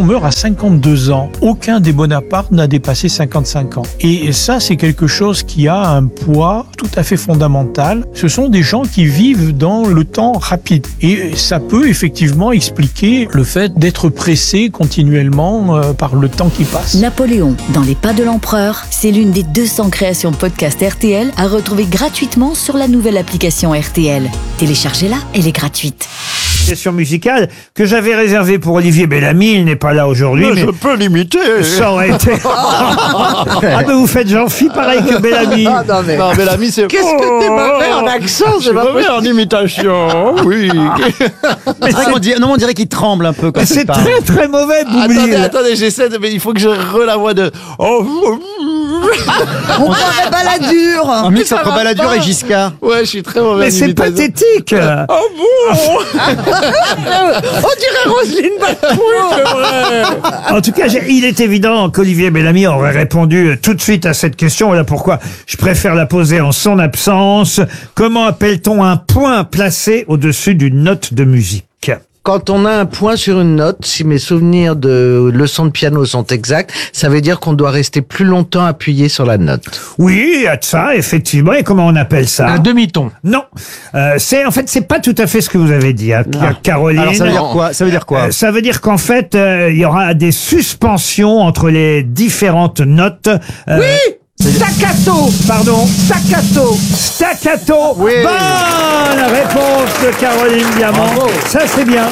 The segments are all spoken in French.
meurt à 52 ans. Aucun des Bonaparte n'a dépassé 55 ans. Et ça, c'est quelque chose qui a un poids tout à fait fondamental. Ce sont des gens qui vivent dans le temps rapide. Et ça peut effectivement expliquer le fait d'être pressé continuellement par le temps qui passe. Napoléon, dans les pas de l'empereur, c'est l'une des 200 créations podcast RTL à retrouver gratuitement sur la nouvelle application RTL. Téléchargez-la, elle est gratuite. Question musicale que j'avais réservée pour Olivier Bellamy. Il n'est pas là aujourd'hui. Mais je peux l'imiter. Ça aurait été... Ah, mais vous faites Jean-Phi pareil que Bellamy. Ah, non, mais... non, Bellamy, c'est... Qu'est-ce que t'es mauvais en accent? C'est mauvais en imitation, oui. C'est vrai qu'on dirait, non, on dirait qu'il tremble un peu quand C'est il parle. très très mauvais, Boublil. Attendez, j'essaie de... Mais il faut que je la voix de... Oh, On paraît baladure. Un mix entre Balladur et Giscard. ouais, je suis très mauvais Mais en c'est imitation. pathétique. Oh bon. On dirait Roselyne Bachelot. En tout cas, il est évident qu'Olivier Bellamy aurait répondu tout de suite à cette question. Voilà pourquoi je préfère la poser en son absence. Comment appelle-t-on un point placé au-dessus d'une note de musique ? Quand on a un point sur une note, si mes souvenirs de leçons de piano sont exacts, ça veut dire qu'on doit rester plus longtemps appuyé sur la note. Oui, il y a de ça, effectivement. Et comment on appelle ça ? Un demi-ton. Non. C'est pas tout à fait ce que vous avez dit, hein, Caroline. Alors ça veut dire quoi? Ça veut dire quoi? Ça veut dire qu'en fait, il y aura des suspensions entre les différentes notes. Oui. Staccato. Pardon. Staccato. Staccato. Oui. Bonne réponse de Caroline Diamant. Bravo. Ça, c'est bien.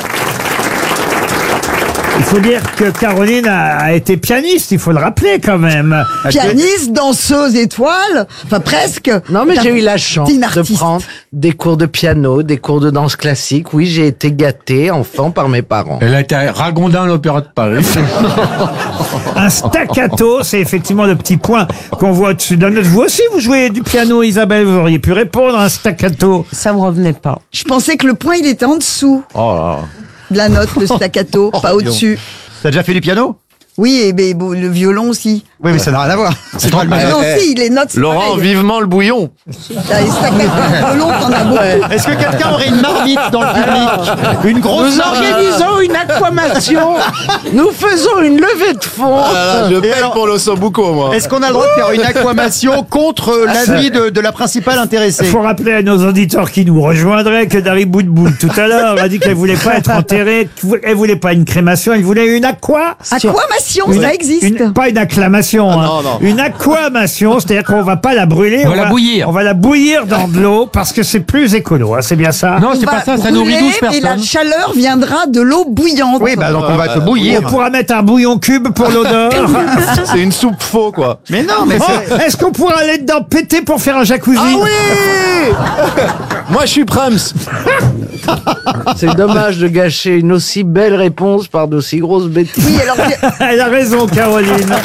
Il faut dire que Caroline a été pianiste, il faut le rappeler quand même. Pianiste, danseuse étoile, enfin presque. Non, mais j'ai eu la chance T'es une de artiste. prendre des cours de piano, des cours de danse classique. Oui, j'ai été gâté enfant par mes parents. Elle a été Ragondin à l'Opéra de Paris. Un staccato, c'est effectivement le petit point qu'on voit au-dessus de la note. Vous aussi, vous jouez du piano, Isabelle, vous auriez pu répondre à un staccato. Ça me revenait pas. Je pensais que le point il était en dessous Oh là. de la note, le staccato, pas au-dessus. T'as déjà fait du piano? Oui, et ben, bon, le violon aussi. Oui, mais ça n'a rien à voir. C'est pas le Ah même. non, si, les notes. c'est Laurent, pareil. vivement le bouillon. T'as les staccato, le violon, t'en as beaucoup. Est-ce que quelqu'un aurait une marmite dans le public? Une grosse Nous marmite? organisons une aquamation. Nous faisons une levée de fonds. Je Et paye alors- pour l'ossobuco, moi. Est-ce qu'on a le droit de faire une aquamation contre l'avis de la principale Il intéressée? faut rappeler à nos auditeurs qui nous rejoindraient que Dari Boudboul, tout à l'heure, a dit qu'elle voulait pas être enterrée, qu'elle voulait pas une crémation, elle voulait une Aquamation, Une- ça existe. pas une acclamation, hein. non, non. Une aquamation, c'est-à-dire qu'on va pas la brûler, On va la bouillir. On va la bouillir dans de l'eau parce que c'est plus écolo, hein, c'est bien ça. Non, On c'est va pas ça, ça nourrit brûler, 12 mais la personnes. chaleur viendra de l'eau bouillante. Oui, bah donc on va te On bouillir. pourra mettre un bouillon cube pour l'odeur. C'est une soupe faux, quoi. Mais non, mais Oh, est-ce qu'on pourra aller dedans péter pour faire un jacuzzi? Ah oui. Moi, je suis Prams. C'est dommage de gâcher une aussi belle réponse par d'aussi grosses bêtises. Oui, alors Elle a raison, Caroline.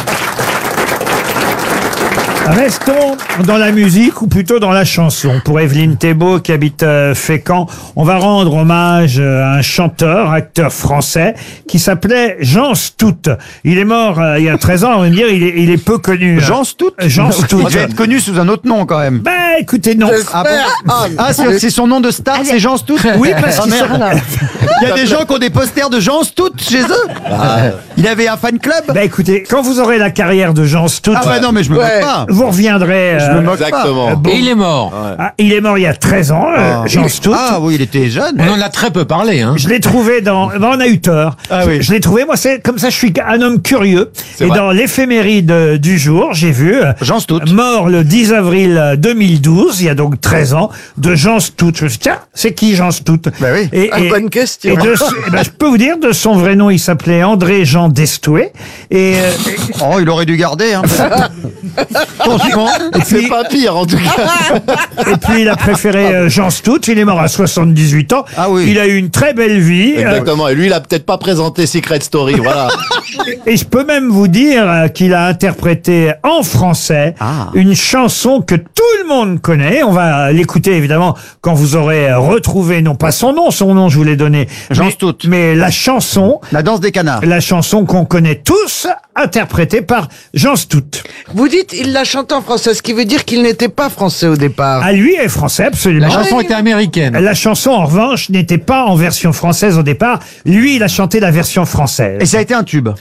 Restons dans la musique, ou plutôt dans la chanson. Pour Evelyne Thébault, qui habite Fécamp, on va rendre hommage à un chanteur, acteur français, qui s'appelait Jean Stout. Il est mort il y a 13 ans, on va me dire, il est peu connu. Jean Stout? Jean Stout. Il devait être connu sous un autre nom quand même. Ben, écoutez, non. Ah bon? Ah, c'est son nom de star, c'est Jean Stout? Oui, parce Ah, qu'ils merde. Il y a des gens qui ont des posters de Jean Stout chez eux. Il avait un fan club. Ben, écoutez, quand vous aurez la carrière de Jean Stout, Ah ouais, non, mais je me moque pas. vous reviendrez. Je me moque pas. Exactement. bon. Et il est mort. Ah, il est mort il y a 13 ans, Jean Stout. Ah oui, il était jeune. On en a très peu parlé, hein. Je l'ai trouvé dans... On a eu tort. Ah oui. Je l'ai trouvé, moi, c'est comme ça, je suis un homme curieux. C'est Et vrai. dans l'éphéméride du jour, j'ai vu... Jean Stout. Mort le 10 avril 2012, il y a donc 13 ans, de Jean Stout. Je me suis dit, tiens, c'est qui Jean Stout? Ben oui. Bonne question. Et je peux vous dire, de son vrai nom, il s'appelait André Jean Destoué. Et Oh, il aurait dû garder. Hein. Franchement. C'est pas pire, en tout cas. et puis, il a préféré Jean Stout. Il est mort à 78 ans. Ah oui. Il a eu une très belle vie. Exactement. Et lui, il a peut-être pas présenté Secret Story, voilà. Et je peux même vous dire qu'il a interprété en français une chanson que tout le monde connaît. On va l'écouter évidemment quand vous aurez retrouvé, non pas son nom je vous l'ai donné. Jean Stout. Mais la chanson, La danse des canards. la chanson qu'on connaît tous, interprétée par Jean Stout. Vous dites, il l'a chanté en français, ce qui veut dire qu'il n'était pas français au départ. À lui est français, absolument. La chanson était américaine. La chanson, en revanche, n'était pas en version française au départ. Lui, il a chanté la version française. Et ça a été un tube.